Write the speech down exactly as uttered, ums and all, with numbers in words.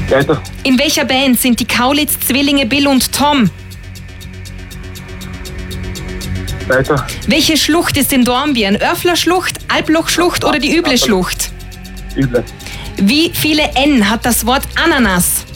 Weiter. In welcher Band sind die Kaulitz-Zwillinge Bill und Tom? Weiter. Welche Schlucht ist in Dornbirn? Örfler-Schlucht, Albloch-Schlucht oder die Üble Schlucht? Üble. Wie viele N hat das Wort Ananas?